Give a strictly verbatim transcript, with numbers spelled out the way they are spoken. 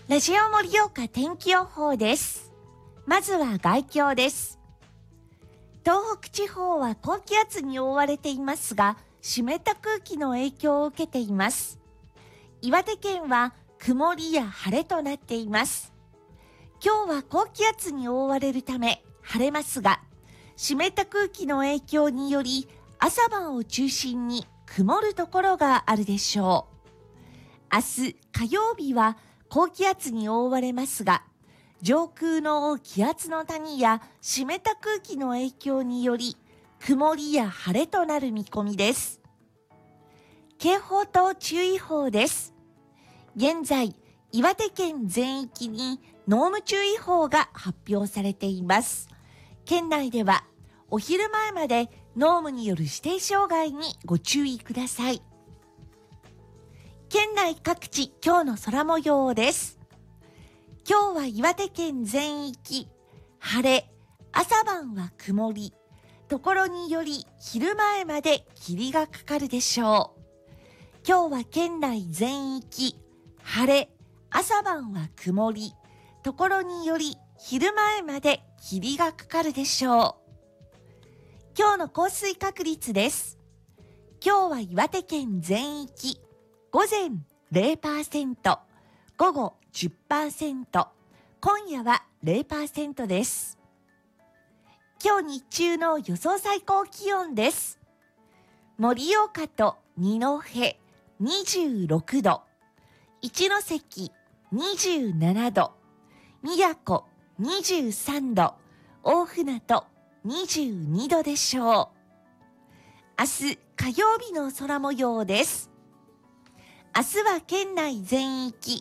ラジオ盛岡天気予報です。まずは概況です。東北地方は高気圧に覆われていますが、湿った空気の影響を受けています。岩手県は曇りや晴れとなっています。今日は高気圧に覆われるため晴れますが、湿った空気の影響により朝晩を中心に曇るところがあるでしょう。明日火曜日は高気圧に覆われますが、上空の気圧の谷や湿った空気の影響により曇りや晴れとなる見込みです。警報と注意報です。現在、岩手県全域に濃霧注意報が発表されています。県内ではお昼前まで濃霧による指定障害にご注意ください。県内各地、今日の空模様です。今日は岩手県全域、晴れ、朝晩は曇り、ところにより昼前まで霧がかかるでしょう。今日は県内全域、晴れ、朝晩は曇り、ところにより昼前まで霧がかかるでしょう。今日の降水確率です。今日は岩手県全域、午前 ゼロパーセント、午後 じゅっパーセント、今夜は ゼロパーセント です。今日日中の予想最高気温です。盛岡と二戸にじゅうろくど、一関にじゅうななど、宮古にじゅうさんど、大船渡にじゅうにどでしょう。明日火曜日の空模様です。明日は県内全域、